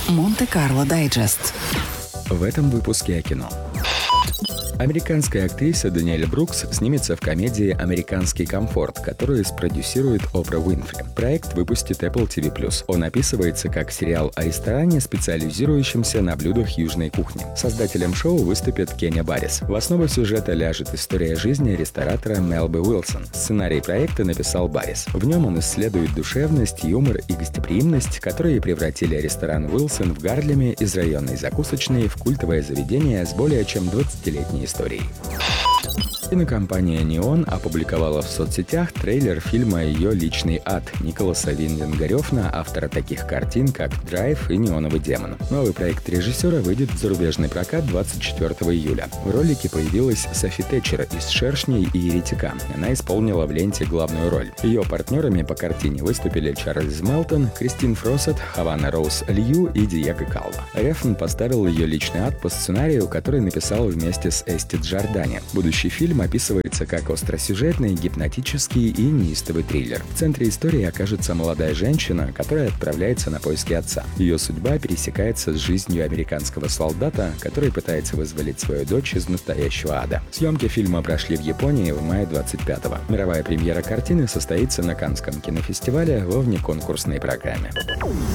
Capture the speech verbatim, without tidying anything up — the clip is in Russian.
Монте-Карло Дайджест. В этом выпуске о кино. Американская актриса Даниэль Брукс снимется в комедии «Американский комфорт», которую спродюсирует Опра Уинфри. Проект выпустит Apple ти ви плюс. Он описывается как сериал о ресторане, специализирующемся на блюдах южной кухни. Создателем шоу выступит Кеня Баррис. В основу сюжета ляжет история жизни ресторатора Мелбы Уилсон. Сценарий проекта написал Баррис. В нем он исследует душевность, юмор и гостеприимность, которые превратили ресторан Уилсон в Гарлеме из районной закусочной в культовое заведение с более чем двадцатилетней историей. Кинокомпания «Неон» опубликовала в соцсетях трейлер фильма «Ее личный ад» Николаса Виндинга Рёфна, автора таких картин, как «Драйв» и «Неоновый демон». Новый проект режиссера выйдет в зарубежный прокат двадцать четвёртого июля. В ролике появилась Софи Тэтчер из «Шершней» и «Еретика». Она исполнила в ленте главную роль. Ее партнерами по картине выступили Чарльз Мелтон, Кристин Фроссет, Хавана Роуз Лью и Диего Калва. Рёфн поставил «Ее личный ад» по сценарию, который написал вместе с Эсти Джордани. Будущий фильм описывается как остросюжетный, гипнотический и неистовый триллер. В центре истории окажется молодая женщина, которая отправляется на поиски отца. Ее судьба пересекается с жизнью американского солдата, который пытается вызволить свою дочь из настоящего ада. Съемки фильма прошли в Японии в мае двадцать пятого. Мировая премьера картины состоится на Каннском кинофестивале во внеконкурсной программе.